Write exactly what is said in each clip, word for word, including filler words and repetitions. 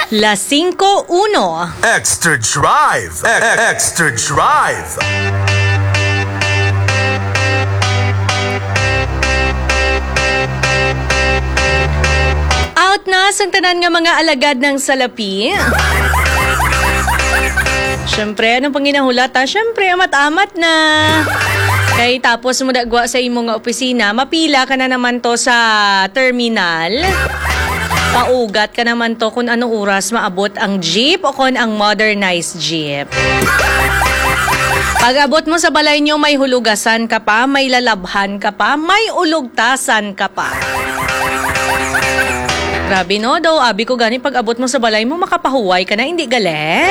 Las cinco uno. Extra Drive. E- Extra Drive. Out na sa tanan nga mga alagad ng salapi. Siyempre, anong panginahulata? Siyempre, amat-amat na. Kaya tapos mo dagwa sa imong nga opisina, mapila ka na naman to sa terminal. Paugat ka naman to kung anong oras maabot ang jeep o kung ang modernized jeep. Pag abot mo sa balay nyo, may hulugasan ka pa, may lalabhan ka pa, may ulugtasan ka pa. Grabe no, daw abi ko gani pag abot mo sa balay mo, makapahuway ka na, hindi gali.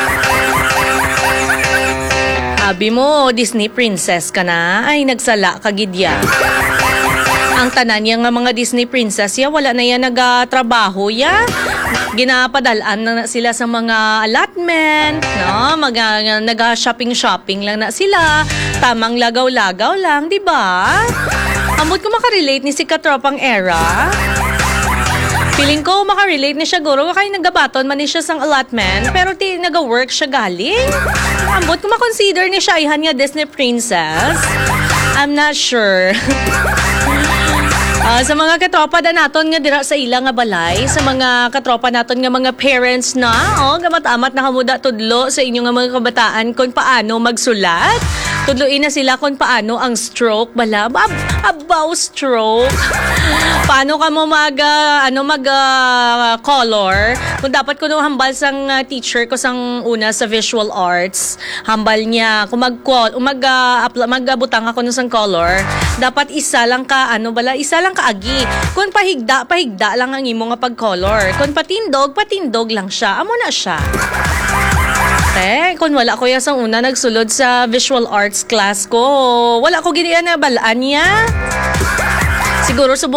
Abi mo, Disney princess ka na, ay nagsala ka gidya. Ang tanan niya nga mga Disney princess ya, wala na yan nagatrabaho ya. Ginapadalaan na, na sila sa mga allotment, no? Mag, naga-shopping-shopping lang na sila. Tamang lagaw-lagaw lang, di ba? Amot ko makarelate ni si Katropang Era. Feeling ko makarelate ni siya guro kaya nagabaton man ni siya sang allotment pero ti naga-work siya galing. Ambot ko makonsider ni siya ihan nga Disney princess. I'm not sure. Uh, sa mga katropa na naton nga dira sa ila nga balay, sa mga katropa naton nga mga parents na, oh, gamat-amat na kamuda tudlo sa inyo nga mga kabataan kung paano magsulat. Tudloin na sila kung paano ang stroke bala. Ab abaw stroke. Paano ka mo mag uh, ano mag uh, color? Kung dapat ko no hambal sang uh, teacher ko sang una sa visual arts, hambal niya kung mag mag uh, magabutang ako no sang color, dapat isa lang ka ano bala, isa lang ka agi. Kung pahigda, pahigda lang ang imo nga pag-color. Kung patindog, patindog lang siya. Amo na siya. Eh, kung wala ko ya sang una nagsulod sa visual arts class ko, wala ko giniya na balaan niya. Siguro subong